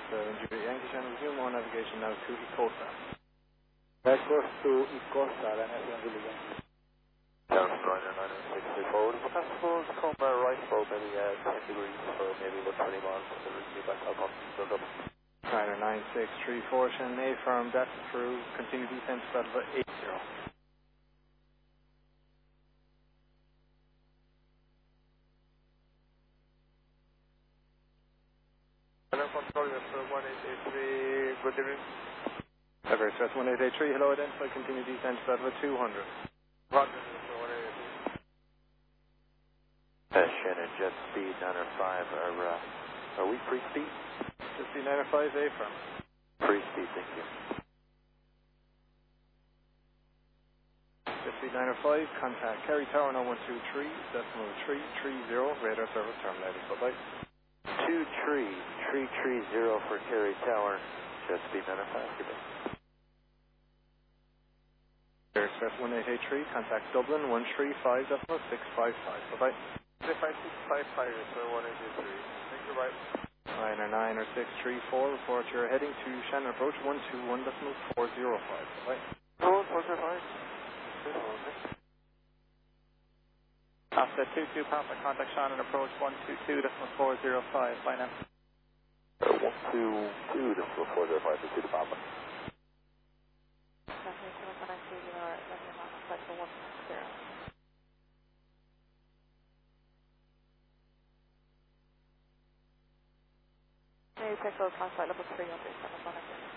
Yankee Channel, resume on navigation now to Icosa. That goes to Icosa, then Juliet Yankee. Down Ryder 906 forward. If possible, come right for maybe 10 degrees for maybe about 20 miles. So we'll be back up on build up. Ryder 9634, Shannon A firm, that's through. Continue descent to Alpha 80. Control, that's 1883, good evening. Everest, that's 1883, hello, identify, continue descent to Alpha 200. Roger, Shannon, jet speed 905, are we free speed? Jet speed 905, A firm. Free speed, thank you. Jet speed 905, contact Kerry Tower 9123, decimal 330, radar service terminated, bye-bye. 23330 for Kerry Tower, jet speed 905, good day. Express 1883, contact Dublin 135.655, bye-bye. 5655, so 1883. Thank you, bye. Ryder 90634, report you're heading to Shannon Approach 121.405, bye-bye. 405. Offset 22, Papa, contact Shannon Approach 122.405, bye now. 122.405, to Papa. Take those contact level 300,